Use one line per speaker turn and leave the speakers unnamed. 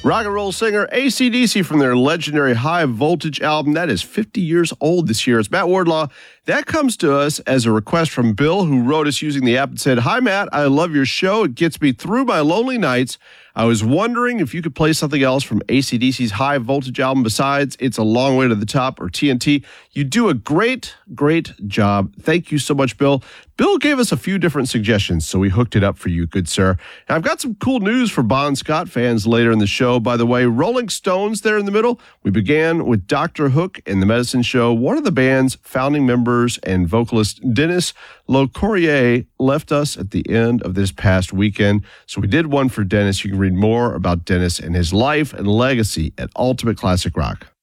Rock and roll singer AC/DC from their legendary High Voltage album. That is 50 years old this year. It's Matt Wardlaw. That comes to us as a request from Bill, who wrote us using the app and said, "Hi, Matt. I love your show. It gets me through my lonely nights. I was wondering if you could play something else from AC/DC's High Voltage album besides It's a Long Way to the Top or TNT. You do a great job. Thank you so much, Bill." Bill gave us a few different suggestions, so we hooked it up for you, good sir. Now, I've got some cool news for Bon Scott fans later in the show. By the way, Rolling Stones there in the middle. We began with Dr. Hook and the Medicine Show. One of the band's founding members and vocalist Dennis LeCourrier left us at the end of this past weekend. So we did one for Dennis. You can read more about Dennis and his life and legacy at Ultimate Classic Rock.